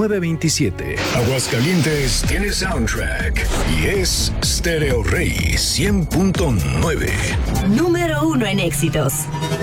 927. Aguascalientes tiene soundtrack y es Stereo Rey 100.9. Número 1 en éxitos.